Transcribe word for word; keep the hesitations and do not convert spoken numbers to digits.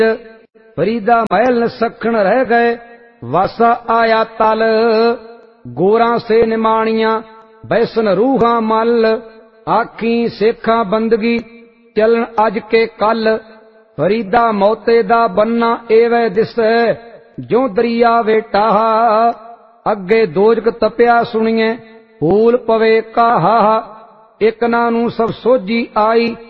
फरीदा महल न सखण रह गए, वासा आया तल। गोरा से निमाणिया बैसन रूहा मल, आखी सेखा बंदगी चलन अज के कल। फरीदा मौते दा बन्ना एवै दिसै, जो दरिया वे टाहा। अगे दोजक तपिया सुनिए, फूल पवे काहा। एक ना नू सब सोझी आई,